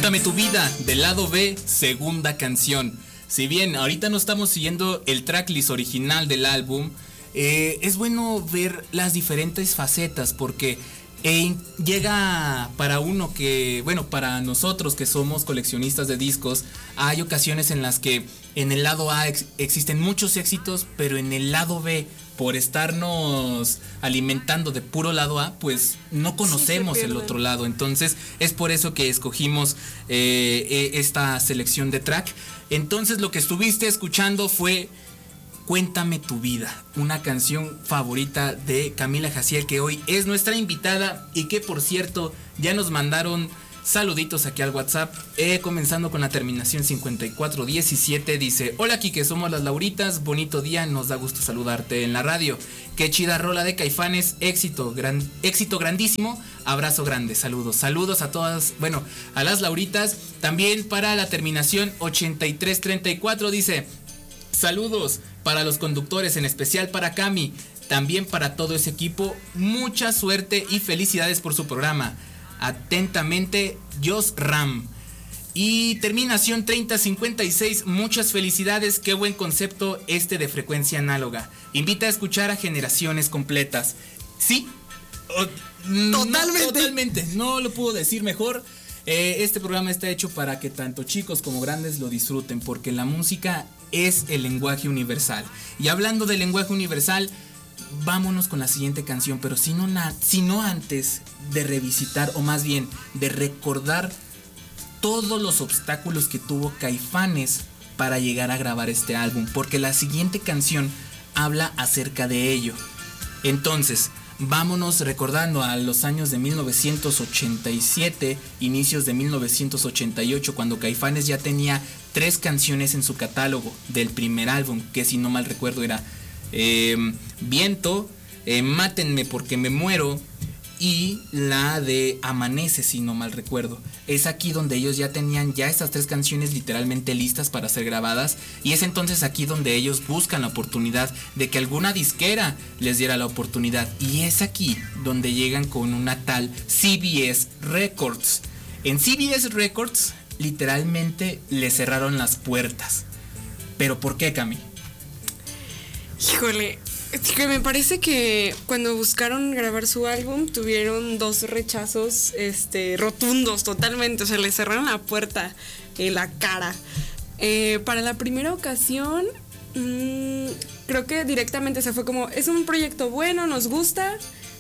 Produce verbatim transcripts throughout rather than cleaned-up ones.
Cuéntame tu vida, del lado B, segunda canción. Si bien ahorita no estamos siguiendo el tracklist original del álbum, eh, es bueno ver las diferentes facetas porque eh, llega para uno que, bueno, para nosotros que somos coleccionistas de discos, hay ocasiones en las que en el lado A ex- existen muchos éxitos, pero en el lado B, por estarnos alimentando de puro lado A, pues no conocemos sí, el otro lado. Entonces es por eso que escogimos eh, esta selección de track. Entonces lo que estuviste escuchando fue Cuéntame tu vida, una canción favorita de Camila Jaciel, que hoy es nuestra invitada y que por cierto ya nos mandaron saluditos aquí al WhatsApp, eh, comenzando con la terminación cincuenta y cuatro diecisiete. Dice: hola Kike, somos las Lauritas, bonito día, nos da gusto saludarte en la radio. Qué chida rola de Caifanes, éxito, gran, éxito grandísimo, abrazo grande, saludos, saludos a todas, bueno, a las Lauritas. También para la terminación ochenta y tres treinta y cuatro dice: saludos para los conductores, en especial para Cami, también para todo ese equipo, mucha suerte y felicidades por su programa. Atentamente, Jos Ram. Y terminación treinta cincuenta y seis, muchas felicidades, qué buen concepto este de frecuencia análoga. Invita a escuchar a generaciones completas. ¿Sí? O, totalmente. No, totalmente, no lo puedo decir mejor. Eh, este programa está hecho para que tanto chicos como grandes lo disfruten, porque la música es el lenguaje universal. Y hablando del lenguaje universal, vámonos con la siguiente canción, pero si no, na- si no antes de revisitar, o más bien de recordar todos los obstáculos que tuvo Caifanes para llegar a grabar este álbum, porque la siguiente canción habla acerca de ello. Entonces, vámonos recordando a los años de mil novecientos ochenta y siete, inicios de mil novecientos ochenta y ocho, cuando Caifanes ya tenía tres canciones en su catálogo del primer álbum, que si no mal recuerdo era eh, Viento, eh, Mátenme porque me muero, y la de Amanece, si no mal recuerdo. Es aquí donde ellos ya tenían ya estas tres canciones literalmente listas para ser grabadas, y es entonces aquí donde ellos buscan la oportunidad de que alguna disquera les diera la oportunidad, y es aquí donde llegan con una tal C B S Records. En C B S Records literalmente le cerraron las puertas. ¿Pero por qué, Cami? Híjole, es que me parece que cuando buscaron grabar su álbum tuvieron dos rechazos este, rotundos totalmente, o sea, le cerraron la puerta en la cara. Eh, para la primera ocasión, mmm, creo que directamente se fue como, es un proyecto bueno, nos gusta,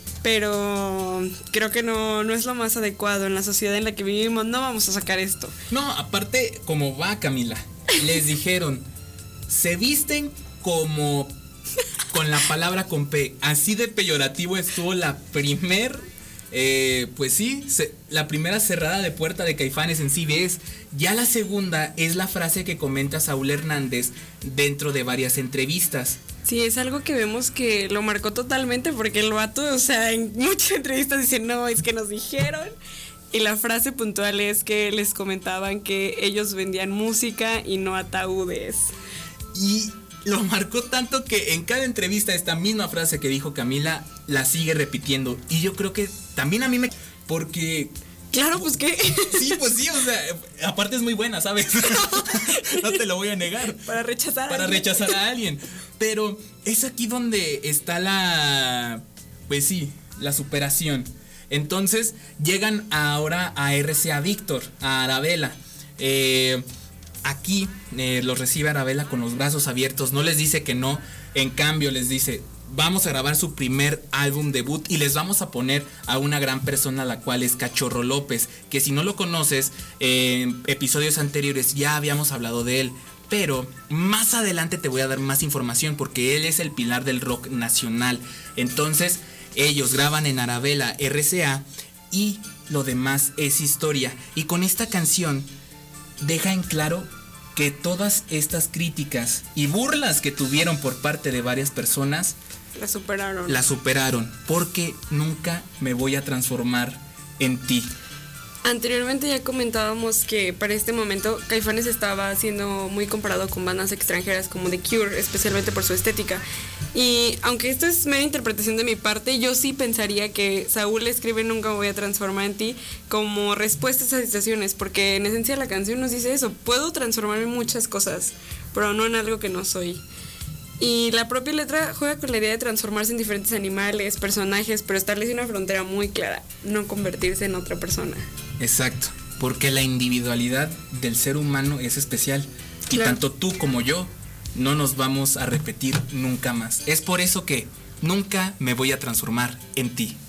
pero creo que no, no es lo más adecuado en la sociedad en la que vivimos, no vamos a sacar esto. No, aparte, como va, Camila, les dijeron, se visten como... con la palabra con P, así de peyorativo estuvo la primer, eh, pues sí, se, la primera cerrada de puerta de Caifanes en C B S. Ya la segunda es la frase que comenta Saúl Hernández dentro de varias entrevistas. Sí, es algo que vemos que lo marcó totalmente, porque el vato, o sea, en muchas entrevistas dice, no, es que nos dijeron. Y la frase puntual es que les comentaban que ellos vendían música y no ataúdes. Y lo marcó tanto que en cada entrevista esta misma frase que dijo Camila la sigue repitiendo. Y yo creo que también a mí me... porque... Claro, pues qué. Sí, pues sí, o sea, aparte es muy buena, ¿sabes? No te lo voy a negar. Para rechazar a Para alguien. rechazar a alguien. Pero es aquí donde está la... pues sí, la superación. Entonces llegan ahora a R C A Víctor, a Arabella. Eh... Aquí eh, los recibe Arabella con los brazos abiertos, no les dice que no, en cambio les dice, vamos a grabar su primer álbum debut y les vamos a poner a una gran persona, la cual es Cachorro López, que si no lo conoces, eh, en episodios anteriores ya habíamos hablado de él, pero más adelante te voy a dar más información porque él es el pilar del rock nacional. Entonces ellos graban en Arabella R C A y lo demás es historia, y con esta canción deja en claro que todas estas críticas y burlas que tuvieron por parte de varias personas la superaron. La superaron, porque nunca me voy a transformar en ti. Anteriormente ya comentábamos que para este momento Caifanes estaba siendo muy comparado con bandas extranjeras como The Cure, especialmente por su estética. Y aunque esto es mera interpretación de mi parte, yo sí pensaría que Saúl escribe Nunca me voy a transformar en ti como respuesta a esas situaciones, porque en esencia la canción nos dice eso, puedo transformarme en muchas cosas, pero no en algo que no soy. Y la propia letra juega con la idea de transformarse en diferentes animales, personajes, pero establece una frontera muy clara, no convertirse en otra persona. Exacto, porque la individualidad del ser humano es especial, y claro, tanto tú como yo no nos vamos a repetir nunca más. Es por eso que nunca me voy a transformar en ti.